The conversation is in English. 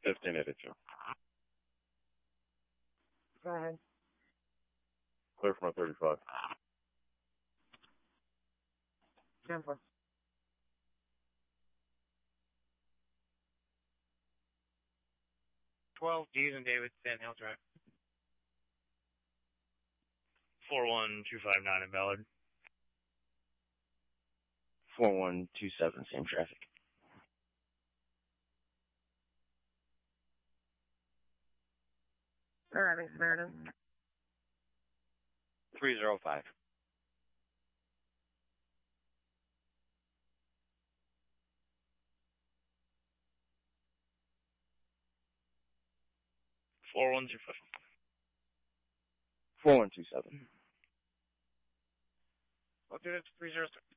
1582. Go ahead. Clear from a 35. 10-4. D's and David, Sand Hill Drive. 41259 invalid. 4127, same traffic. All right, Miss Meredith. 305. Four one two five. 4127. I'll do it 306.